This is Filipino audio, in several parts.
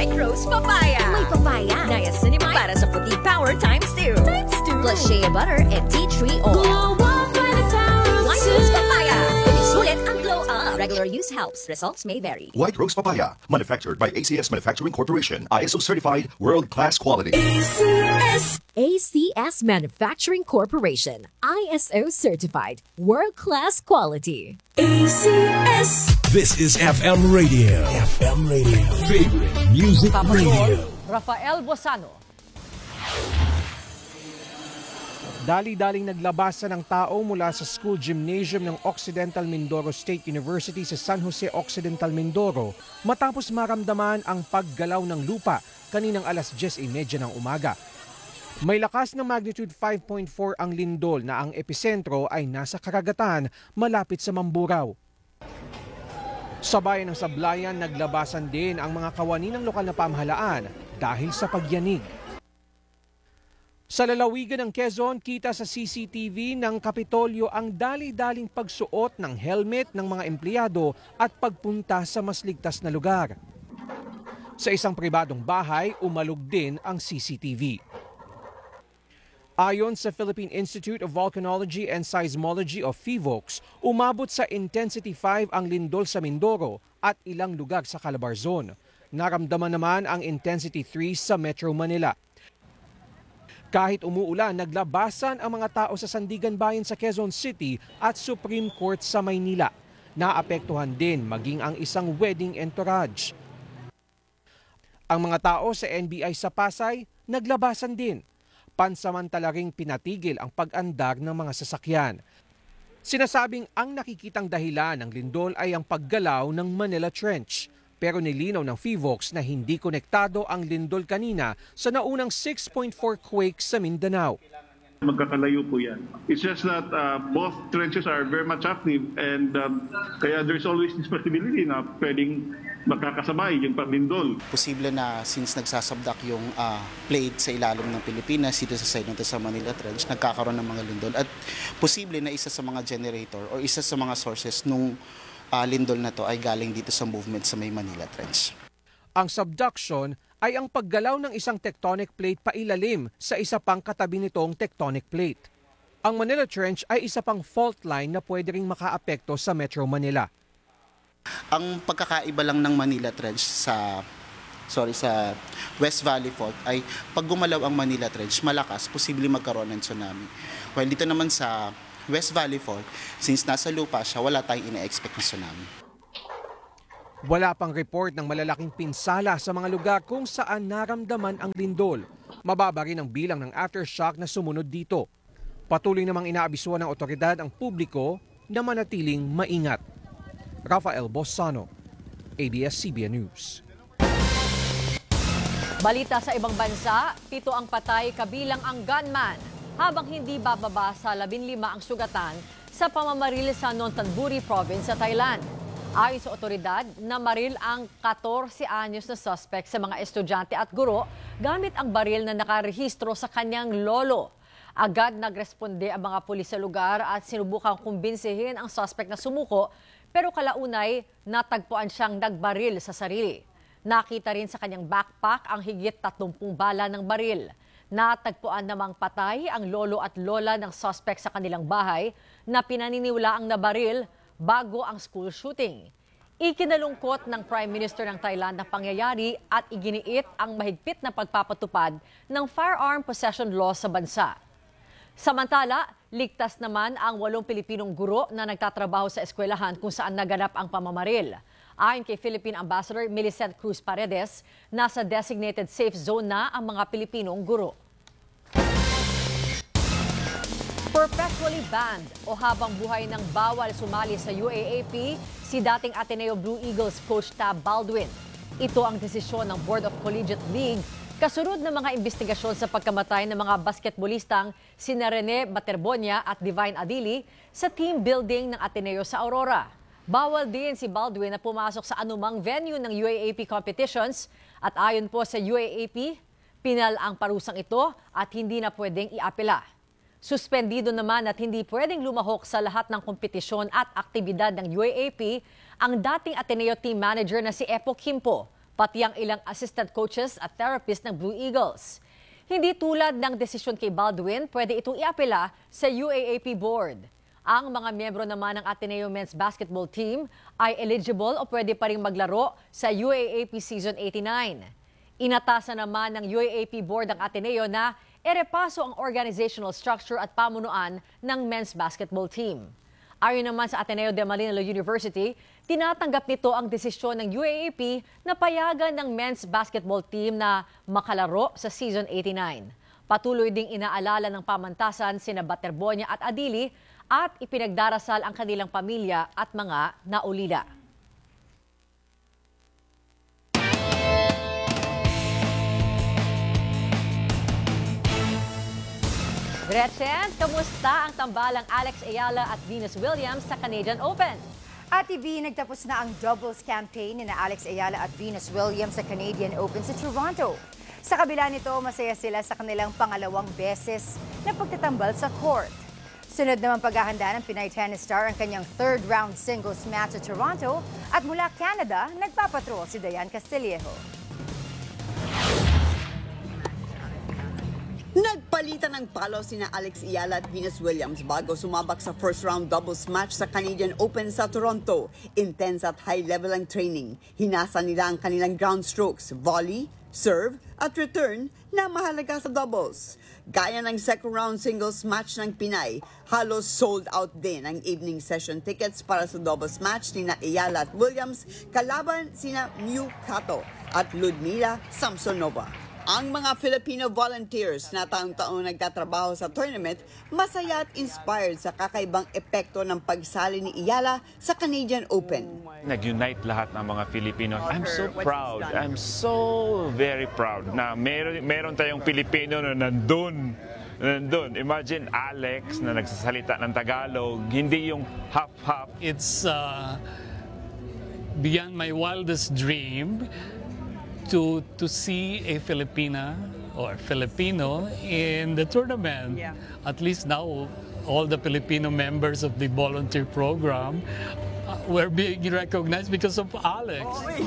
White Rose Papaya. May papaya. Niacinamide para sa puti power ×2. Plus shea butter and tea tree oil. White Rose Papaya. Sulit ang glow up. Regular use helps. Results may vary. White Rose Papaya, manufactured by ACS Manufacturing Corporation, ISO certified, world-class quality. ACS Manufacturing Corporation, ISO certified, world-class quality. This is FM Radio. FM Radio. Favorite music radio. Rafael Bosano. Dali-daling naglabasan ng tao mula sa school gymnasium ng Occidental Mindoro State University sa San Jose Occidental, Mindoro matapos maramdaman ang paggalaw ng lupa kaninang alas 10:30 ng umaga. May lakas ng magnitude 5.4 ang lindol na ang episentro ay nasa karagatan malapit sa Mamburao. Sa bayan ng Sablayan, naglabasan din ang mga kawani ng lokal na pamahalaan dahil sa pagyanig. Sa lalawigan ng Quezon, kita sa CCTV ng Kapitolyo ang dali-daling pagsuot ng helmet ng mga empleyado at pagpunta sa mas ligtas na lugar. Sa isang pribadong bahay, umalog din ang CCTV. Ayon sa Philippine Institute of Volcanology and Seismology of PHIVOLCS, umabot sa Intensity 5 ang lindol sa Mindoro at ilang lugar sa Calabarzon. Naramdaman naman ang Intensity 3 sa Metro Manila. Kahit umuulan, naglabasan ang mga tao sa Sandigan Bayan sa Quezon City at Supreme Court sa Maynila. Naapektuhan din maging ang isang wedding entourage. Ang mga tao sa NBI sa Pasay, naglabasan din. Pansamantala ring pinatigil ang pag-andar ng mga sasakyan. Sinasabing ang nakikitang dahilan ng lindol ay ang paggalaw ng Manila Trench. Pero nilinaw ng PHIVOLCS na hindi konektado ang lindol kanina sa naunang 6.4 quake sa Mindanao. Magkakalayo po yan. It's just that both trenches are very much active and kaya there's always this possibility na pwedeng makakasabay yung paglindol. Posible na since nagsasabdak yung plate sa ilalim ng Pilipinas dito sa side nito sa Manila Trench, nagkakaroon ng mga lindol at posible na isa sa mga generator o isa sa mga sources nung lindol na to ay galing dito sa movement sa may Manila Trench. Ang subduction ay ang paggalaw ng isang tectonic plate pailalim sa isa pang katabi nitong tectonic plate. Ang Manila Trench ay isa pang fault line na pwede ring makaapekto sa Metro Manila. Ang pagkakaiba lang ng Manila Trench sa West Valley Fault ay pag gumalaw ang Manila Trench, malakas, posibleng magkaroon ng tsunami. While dito naman sa West Valley Fault, since nasa lupa siya, wala tayong ina-expect na tsunami. Wala pang report ng malalaking pinsala sa mga lugar kung saan naramdaman ang lindol. Mababa rin ang bilang ng aftershock na sumunod dito. Patuloy namang inaabisuhan ng otoridad ang publiko na manatiling maingat. Rafael Bosano, ABS-CBN News. Balita sa ibang bansa, 7 ang patay kabilang ang gunman. Habang hindi bababa sa 15 ang sugatan sa pamamaril sa Nonthaburi Province sa Thailand. Ayon sa otoridad, namaril ang 14 anyos na suspect sa mga estudyante at guro gamit ang baril na nakarehistro sa kanyang lolo. Agad nagresponde ang mga pulis sa lugar at sinubukang kumbinsihin ang suspect na sumuko, pero kalaunay natagpuan siyang nagbaril sa sarili. Nakita rin sa kanyang backpack ang higit 30 bala ng baril. Natagpuan namang patay ang lolo at lola ng suspect sa kanilang bahay na pinaniniwalaang nabaril bago ang school shooting. Ikinalungkot ng Prime Minister ng Thailand ang pangyayari at iginiit ang mahigpit na pagpapatupad ng firearm possession law sa bansa. Samantala, ligtas naman ang 8 Pilipinong guro na nagtatrabaho sa eskwelahan kung saan naganap ang pamamaril. Ayon kay Philippine Ambassador Millicent Cruz Paredes, nasa designated safe zone na ang mga Pilipinong guro. Perpetually banned o habang buhay ng bawal sumali sa UAAP si dating Ateneo Blue Eagles coach Tab Baldwin. Ito ang desisyon ng Board of Collegiate League kasunod ng mga investigasyon sa pagkamatay ng mga basketbolistang sina Rene Baterbonia at Divine Adili sa team building ng Ateneo sa Aurora. Bawal din si Baldwin na pumasok sa anumang venue ng UAAP competitions at ayon po sa UAAP, pinal ang parusang ito at hindi na pwedeng iapela. Suspendido naman at hindi pwedeng lumahok sa lahat ng kompetisyon at aktibidad ng UAAP ang dating Ateneo team manager na si Epo Kimpo pati ang ilang assistant coaches at therapists ng Blue Eagles. Hindi tulad ng desisyon kay Baldwin, pwede itong iapela sa UAAP board. Ang mga miyembro naman ng Ateneo Men's Basketball Team ay eligible o pwede pa rin maglaro sa UAAP Season 89. Inatasan naman ng UAAP board ang Ateneo na erepaso ang organizational structure at pamunuan ng men's basketball team. Ayon naman sa Ateneo de Manila University, tinatanggap nito ang desisyon ng UAAP na payagan ng men's basketball team na makalaro sa Season 89. Patuloy ding inaalala ng pamantasan sina Baterbonia at Adili at ipinagdarasal ang kanilang pamilya at mga naulila. Gretchen, kamusta ang tambalang Alex Ayala at Venus Williams sa Canadian Open? At TV, nagtapos na ang doubles campaign ni Alex Ayala at Venus Williams sa Canadian Open sa Toronto. Sa kabila nito, masaya sila sa kanilang pangalawang beses na pagtatambal sa court. Sunod naman paghahanda ng Pinay tennis star ang kanyang third round singles match sa Toronto at mula Canada, nagpapatrol si Dayan Castillejo. Nagpalitan ng palo sina Alex Ayala at Venus Williams bago sumabak sa first round doubles match sa Canadian Open sa Toronto. Intense at high level ang training. Hinasa nila ang kanilang ground strokes, volley, serve at return na mahalaga sa doubles. Gaya ng second round singles match ng Pinay, halos sold out din ang evening session tickets para sa doubles match ni Ayala at Williams kalaban sina Miu Kato at Ludmila Samsonova. Ang mga Filipino volunteers na taong-taong nagtatrabaho sa tournament, masaya at inspired sa kakaibang epekto ng pagsali ni Ayala sa Canadian Open. Nag-unite lahat ng mga Filipino. I'm so proud. I'm so very proud na meron tayong Pilipino na nandun. Imagine Alex na nagsasalita ng Tagalog, hindi yung half-half. It's beyond my wildest dream to see a Filipina or Filipino in the tournament. Yeah. At least now, all the Filipino members of the volunteer program were being recognized because of Alex.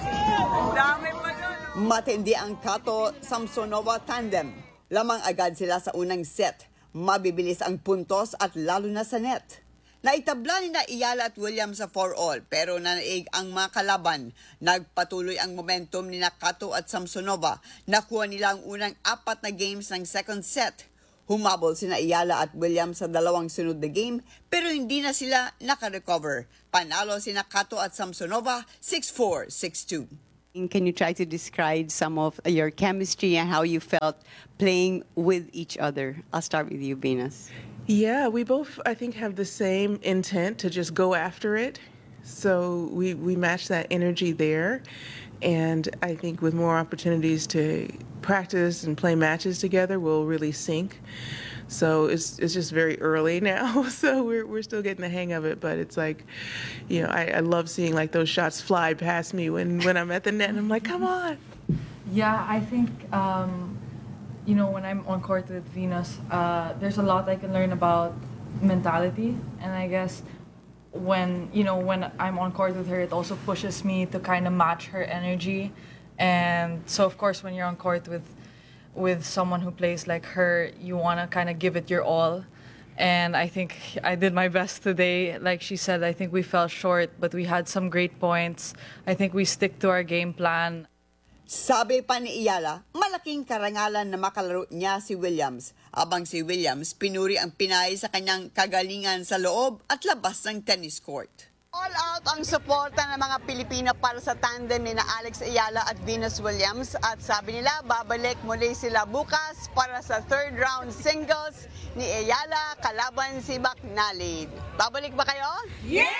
Matindi ang Kato Samsonova tandem. Lamang agad sila sa unang set. Mabibilis ang puntos at lalo na sa net. Naitabla ni Ayala at Williams sa 4-all pero nanaig ang mga kalaban. Nagpatuloy ang momentum ni Kato at Samsonova. Nakuha nila ang unang 4 na games ng second set. Humabol sina Ayala at Williams sa dalawang sunod na game pero hindi na sila nakarecover. Panalo sina Kato at Samsonova 6-4, 6-2. Can you try to describe some of your chemistry and how you felt playing with each other? I'll start with you, Venus. Yeah, we both, I think, have the same intent to just go after it. So we match that energy there. And I think with more opportunities to practice and play matches together, we'll really sync. So it's just very early now. So we're still getting the hang of it. But it's like, you know, I love seeing like those shots fly past me when I'm at the net and I'm like, come on. Yeah, I think, you know, when I'm on court with Venus, there's a lot I can learn about mentality. And I guess when I'm on court with her, it also pushes me to kind of match her energy. And so, of course, when you're on court with someone who plays like her, you want to kind of give it your all. And I think I did my best today. Like she said, I think we fell short, but we had some great points. I think we stick to our game plan. Sabi pa ni Ayala, malaking karangalan na makalaro niya si Williams. Abang si Williams, pinuri ang Pinay sa kanyang kagalingan sa loob at labas ng tennis court. All out ang suporta ng mga Pilipino para sa tandem ni Alex Ayala at Venus Williams. At sabi nila, babalik muli sila bukas para sa third round singles ni Ayala kalaban si McNally. Babalik ba kayo? Yeah!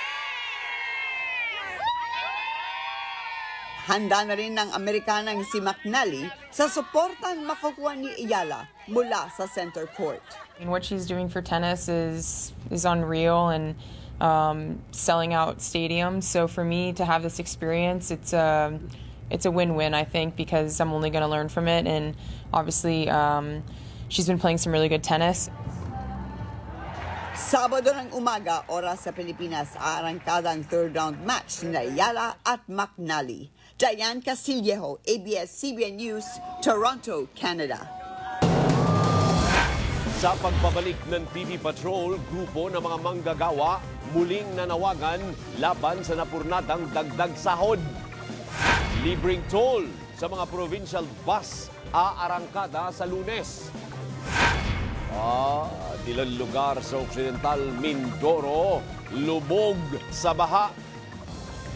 Handa na rin ng Amerikanang si McNally sa suportang makukuha ni Ayala mula sa center court. What she's doing for tennis is unreal and selling out stadiums. So for me to have this experience, it's a win-win, I think, because I'm only going to learn from it. And obviously, she's been playing some really good tennis. Sabado ng umaga, oras sa Pilipinas, aarangkada ang third round match ni Ayala at McNally. Diane Castillejo, ABS-CBN News, Toronto, Canada. Sa pagbabalik ng TV Patrol, grupo ng mga manggagawa muling nanawagan laban sa napurnadang dagdag sahod. Libreng toll sa mga provincial bus aarangkada sa Lunes. Ilang lugar sa Occidental Mindoro lubog sa baha.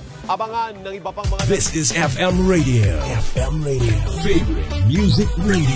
Abangan ng iba pang mga... This is FM Radio. FM Radio. Favorite Music Radio.